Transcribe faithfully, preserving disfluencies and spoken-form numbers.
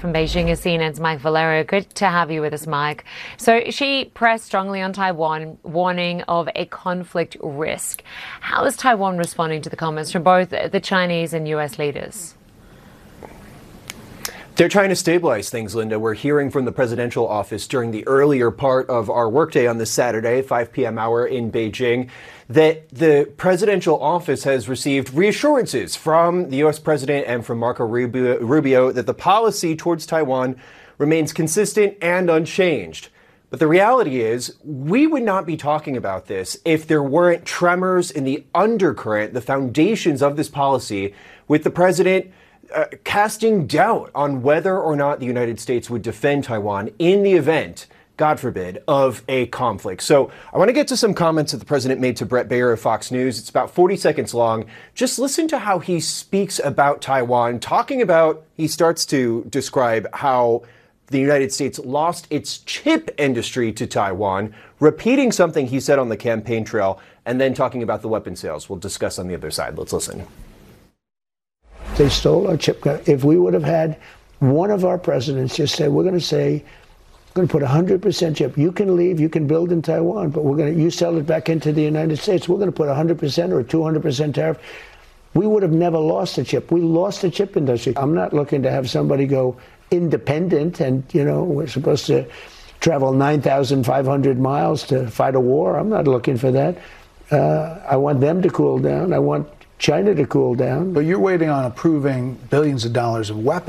from Beijing is C N N's Mike Valero. Good to have you with us, Mike. So she pressed strongly on Taiwan, warning of a conflict risk. How is Taiwan responding to the comments from both the Chinese and U S leaders? They're trying to stabilize things, Linda. We're hearing from the presidential office during the earlier part of our workday on this Saturday, five p.m. hour in Beijing, that the presidential office has received reassurances from the U S president and from Marco Rubio, Rubio that the policy towards Taiwan remains consistent and unchanged. But the reality is, we would not be talking about this if there weren't tremors in the undercurrent, the foundations of this policy, with the president Uh, casting doubt on whether or not the United States would defend Taiwan in the event, God forbid, of a conflict. So I want to get to some comments that the president made to Bret Baier of Fox News. It's about forty seconds long. Just listen to how he speaks about Taiwan, talking about, he starts to describe how the United States lost its chip industry to Taiwan, repeating something he said on the campaign trail, and then talking about the weapon sales. We'll discuss on the other side. Let's listen. They stole our chip. If we would have had one of our presidents just say, we're going to say, we're going to put one hundred percent chip. You can leave, you can build in Taiwan, but we're going to, you sell it back into the United States. We're going to put one hundred percent or a two hundred percent tariff. We would have never lost a chip. We lost the chip industry. I'm not looking to have somebody go independent and, you know, we're supposed to travel nine thousand five hundred miles to fight a war. I'm not looking for that. Uh, I want them to cool down. I want China to cool down. But you're waiting on approving billions of dollars of weapons.